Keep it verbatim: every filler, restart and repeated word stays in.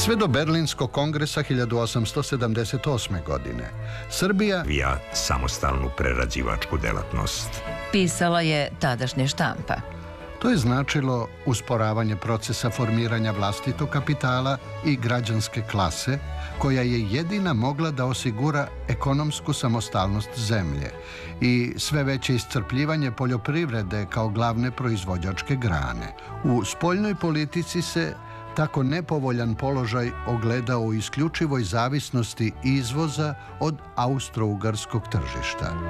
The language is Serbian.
Sve do Berlinskog kongresa hiljadu osamsto sedamdeset osme. godine Srbija vija samostalnu prerađivačku delatnost. Pisala je tadašnja štampa. To je značilo usporavanje procesa formiranja vlastitog kapitala i građanske klase, koja je jedina mogla da osigura ekonomsku samostalnost zemlje i sve veće iscrpljivanje poljoprivrede kao glavne proizvođačke grane. U spoljnoj politici se tako nepovoljan položaj ogledao u isključivoj zavisnosti izvoza od austro-ugarskog tržišta.